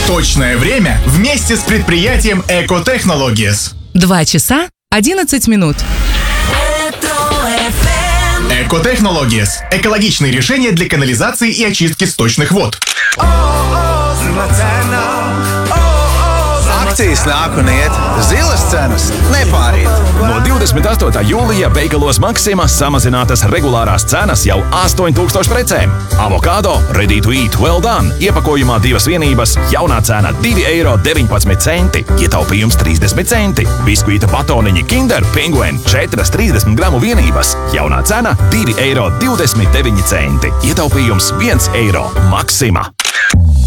Точное время вместе с предприятием Экотехнологиес. 2 часа 11 минут. Экотехнологиес. Экологичные решения для канализации и очистки сточных вод. Akcijas nāk un iet, zilas cenas nepāriet. No 28. jūlija veikalos Maxima samazinātas regulārās cenas jau 8000 precēm. Avokado ready to eat well done. Iepakojumā 2 vienības, jaunā cena 2,19 eiro, ietaupījums 30 centi. Biskvīta batoniņi Kinder Penguin 4 30 gramu vienības, jaunā cena 2,29 eiro, ietaupījums 1 eiro. Maxima.